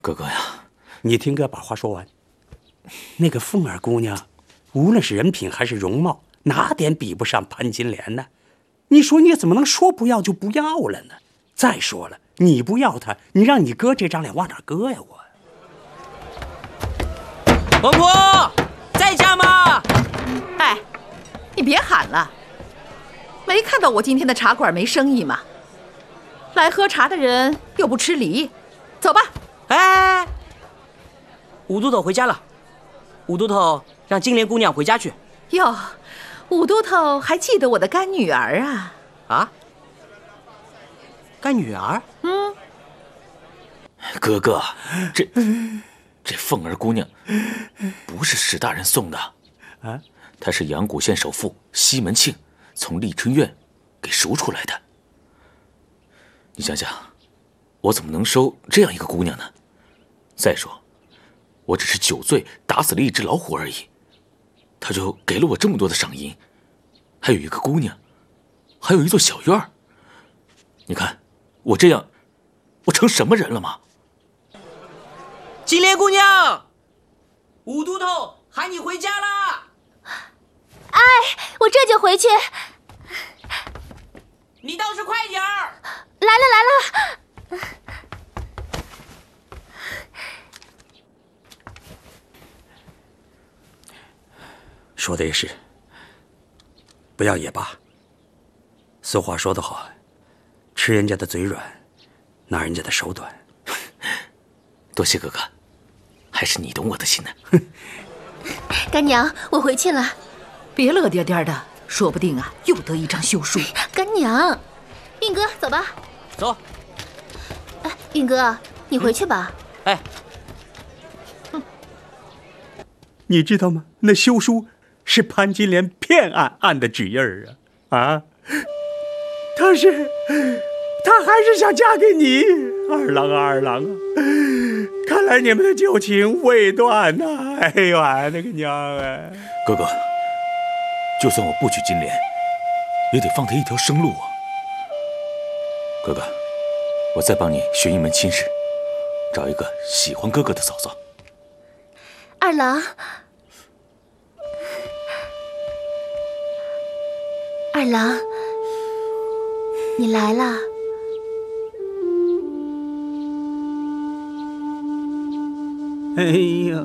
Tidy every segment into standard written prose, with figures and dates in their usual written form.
哥哥呀， 你听哥把话说完。那个凤儿姑娘，无论是人品还是容貌，哪点比不上潘金莲呢？你说你怎么能说不要就不要了呢？再说了，你不要她，你让你哥这张脸往哪搁呀？我。 婆婆，在家吗？ 哎，你别喊了，没看到我今天的茶馆没生意吗？来喝茶的人又不吃梨，走吧。 哎，武都头回家了。武都头让金莲姑娘回家去。 哟，武都头还记得我的干女儿啊？ 啊？干女儿？ 嗯。 哥哥，这凤儿姑娘不是史大人送的啊，她是阳谷县首富西门庆从丽春院给赎出来的。你想想，我怎么能收这样一个姑娘呢？再说，我只是酒醉打死了一只老虎而已，他就给了我这么多的赏银，还有一个姑娘，还有一座小院儿。你看我这样，我成什么人了吗？ 金莲姑娘，武都头喊你回家啦！ 哎，我这就回去。 你倒是快点儿！ 来了来了。 说的也是，不要也罢。俗话说得好，吃人家的嘴软，拿人家的手短。 多谢哥哥，还是你懂我的心呢。 干娘，我回去了。 别乐颠颠的，说不定啊又得一张休书。 干娘，运哥，走吧。 走。 哎，运哥，你回去吧。 哎， 你知道吗？那休书是潘金莲骗案案的纸印儿啊！她还是想嫁给你，二郎啊二郎啊！看来你们的旧情未断呐！哎呦啊，那个娘啊！ 哥哥，就算我不娶金莲，也得放她一条生路啊！哥哥，我再帮你寻一门亲事，找一个喜欢哥哥的嫂嫂。 二郎，二郎，你来了。 哎呀，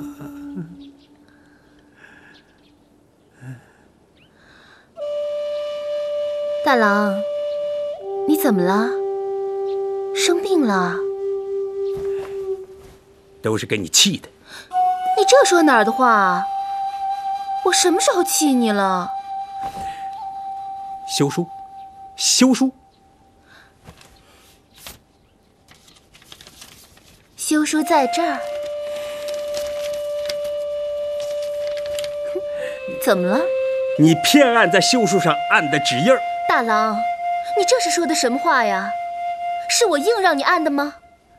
大郎，你怎么了？生病了？ 都是给你气的。 你这说哪儿的话？我什么时候气你了？ 休书，休书， 休书在这儿。怎么了？ 你骗案在休书上按的纸印儿。 大郎，你这是说的什么话呀？是我硬让你按的吗？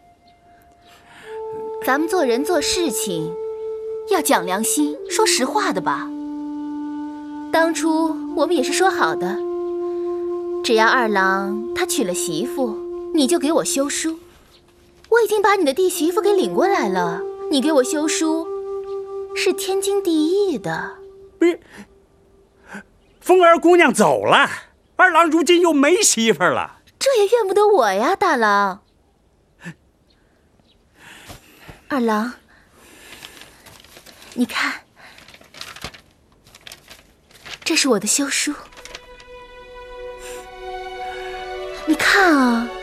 咱们做人做事情要讲良心，说实话的吧。当初我们也是说好的，只要二郎他娶了媳妇，你就给我休书。我已经把你的弟媳妇给领过来了，你给我休书是天经地义的。 不是，凤儿姑娘走了，二郎如今又没媳妇了， 这也怨不得我呀，大郎。二郎，你看，这是我的休书，你看啊。